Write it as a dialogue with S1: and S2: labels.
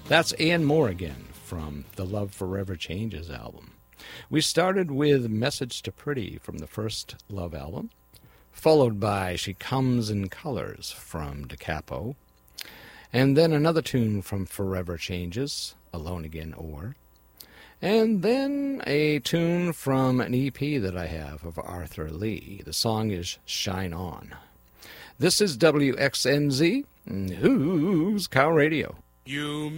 S1: That's Ian Morrigan from the Love Forever Changes album. We started with Message to Pretty from the first Love album, followed by She Comes in Colors from Da Capo, and then another tune from Forever Changes, Alone Again Or, and then a tune from an EP that I have of Arthur Lee. The song is Shine On. This is WXNZ, Who's Cow Radio.
S2: You